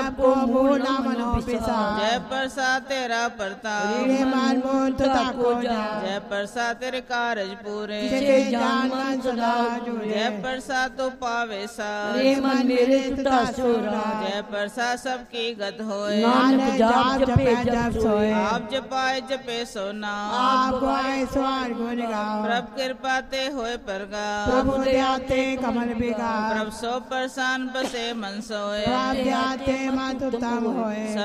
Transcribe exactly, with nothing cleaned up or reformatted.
सबको मोला मनो पिसा जय प्रसाद तेरा प्रताप रे मान मोल तो ताको जा जय प्रसाद तेरे कारज पूरे जिसे जान मन सदा जुड़े जय प्रसाद तो पावे सा रे मन मेरे तुता सोरा जय प्रसाद सबकी गत होए नानक जाप जपे जप सोए आप जपाए जपे सोना आप गाए स्वार गुण गाओ प्रभ कृपा ते होए परगा प्रभु दयाते कमल बिगा प्रभ सो प्रसान बसे मन सोए प्रभ दयाते मत उत्तम होए